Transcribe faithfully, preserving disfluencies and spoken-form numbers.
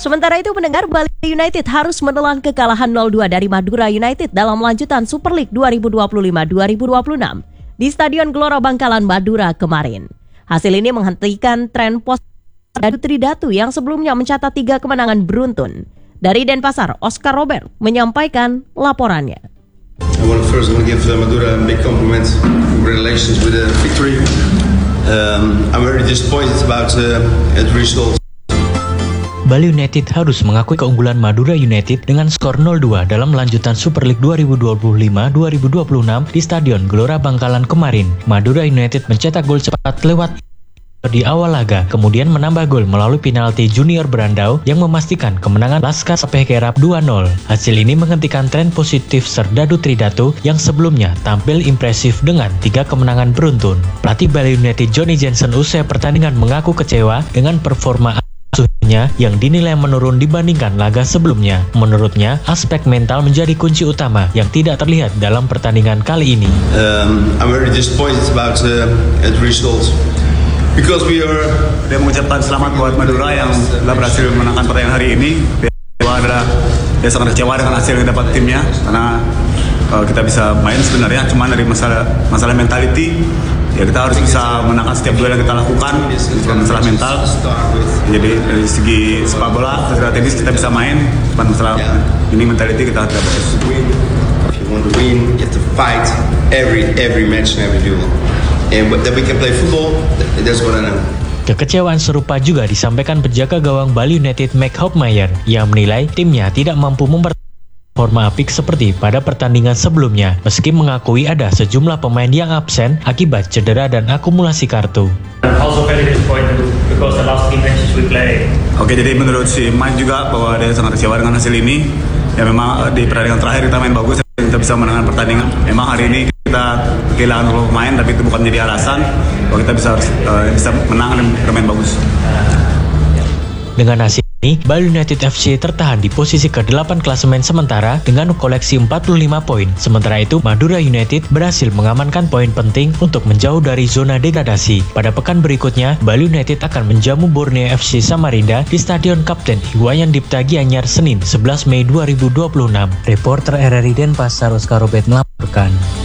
Sementara itu pendengar, Bali United harus menelan kekalahan nol dua dari Madura United dalam lanjutan Super League dua ribu dua puluh lima dua ribu dua puluh enam di Stadion Gelora Bangkalan, Madura kemarin. Hasil ini menghentikan tren positif Dadu Tridatu yang sebelumnya mencatat tiga kemenangan beruntun. Dari Denpasar, Oscar Robert menyampaikan laporannya. I want to first want to give Madura a big compliment. Congratulations with the victory. Um, I'm very disappointed about uh, the result. Bali United harus mengakui keunggulan Madura United dengan skor nol dua dalam lanjutan Super League dua ribu dua puluh lima dua ribu dua puluh enam di Stadion Gelora Bangkalan kemarin. Madura United mencetak gol cepat lewat di awal laga, kemudian menambah gol melalui penalti Junior Brandao yang memastikan kemenangan Laskar Pekerap dua nol. Hasil ini menghentikan tren positif Serdadu Tridatu yang sebelumnya tampil impresif dengan tiga kemenangan beruntun. Pelatih Bali United Johnny Jensen usai pertandingan mengaku kecewa dengan performa asuhnya yang dinilai menurun dibandingkan laga sebelumnya. Menurutnya, aspek mental menjadi kunci utama yang tidak terlihat dalam pertandingan kali ini. Um, I'm very disappointed about uh, the results. Because we are... Dia mengucapkan selamat buat Madura yang telah berhasil menangkan pertandingan hari ini. Dia adalah dia sangat kecewa dengan hasil yang dapat timnya karena uh, kita bisa main sebenarnya, cuma dari masalah masalah mentality ya kita harus bisa menangkan setiap duel yang kita lakukan. Bukan masalah mental. Jadi dari segi sepak bola, secara teknis kita bisa main, bukan masalah ini mentality kita harus dapat. If you want to win, you have to fight every every match and every duel. And that we can play football, that's what I know. Kekecewaan serupa juga disampaikan penjaga gawang Bali United Mike Hockmeyer yang menilai timnya tidak mampu memperforma apik seperti pada pertandingan sebelumnya, meski mengakui ada sejumlah pemain yang absen akibat cedera dan akumulasi kartu. Oke, jadi menurut si Mike juga bahwa dia sangat kecewa dengan hasil ini. Ya memang di pertandingan terakhir kita main bagus, kita bisa menangkan pertandingan. Memang hari ini kita kehilangan beberapa pemain, tapi itu bukan menjadi alasan bahwa kita bisa uh, bisa menang dan bermain bagus. Dengan hasil ini, Bali United F C tertahan di posisi ke delapan klasemen sementara dengan koleksi empat puluh lima poin. Sementara itu, Madura United berhasil mengamankan poin penting untuk menjauh dari zona degradasi. Pada pekan berikutnya, Bali United akan menjamu Borneo F C Samarinda di Stadion Kapten Iwayan Dipta Gianyar Senin sebelas Mei dua ribu dua puluh enam. Reporter R R I Denpasar Oscar Robert melaporkan.